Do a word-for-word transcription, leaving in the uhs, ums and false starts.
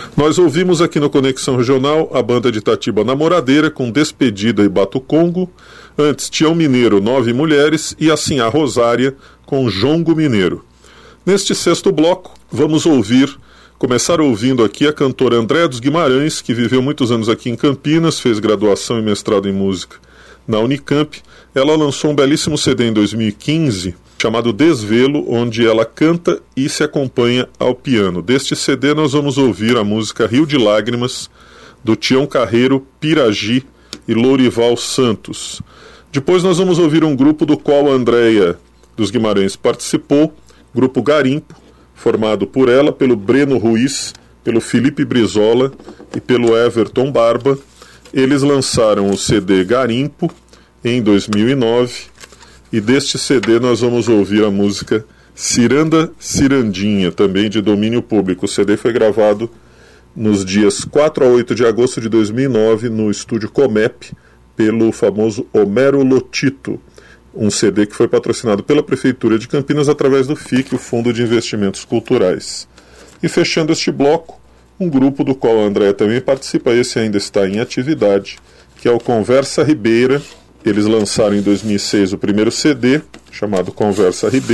Nós ouvimos aqui no Conexão Regional a banda de Itatiba Namoradeira com Despedida e Batucongo, antes Tião Mineiro, Nove Mulheres e assim a Rosária com Jongo Mineiro. Neste sexto bloco, vamos ouvir, começar ouvindo aqui a cantora Andréa dos Guimarães, que viveu muitos anos aqui em Campinas, fez graduação e mestrado em música na Unicamp. Ela lançou um belíssimo C D em dois mil e quinze, chamado Desvelo, onde ela canta e se acompanha ao piano. Deste C D nós vamos ouvir a música Rio de Lágrimas, do Tião Carreiro, Piragi e Lourival Santos. Depois nós vamos ouvir um grupo do qual a Andréa dos Guimarães participou, grupo Garimpo, formado por ela, pelo Breno Ruiz, pelo Felipe Brizola e pelo Everton Barba. Eles lançaram o C D Garimpo em dois mil e nove, e deste C D nós vamos ouvir a música Ciranda Cirandinha, também de domínio público. O C D foi gravado nos dias quatro a oito de agosto de dois mil e nove no estúdio Comep, pelo famoso Homero Lotito, um C D que foi patrocinado pela Prefeitura de Campinas através do F I C, o Fundo de Investimentos Culturais. E fechando este bloco, um grupo do qual a Andréa também participa, esse ainda está em atividade, que é o Conversa Ribeira. Eles lançaram em dois mil e seis o primeiro C D, chamado Conversa Ribeira.